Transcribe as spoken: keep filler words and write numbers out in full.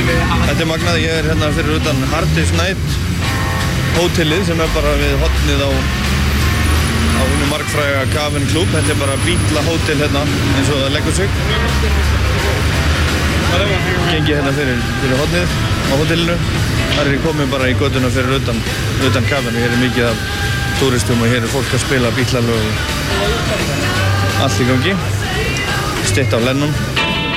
Þetta er magnað, ég er hérna fyrir utan Hardys Night hótelið sem er bara við hornið á á húnu margfræga Cavern Club. Þetta er bara Beatla hótel hérna eins og það leggur sig. Gengi hérna fyrir, fyrir hornið á hótelinu. Þar er ég komið bara í götuna fyrir utan, utan Cavern. Hér er mikið af túristum og hér er fólk að spila Beatla lög og allt í gangi. Stytta af Lennon.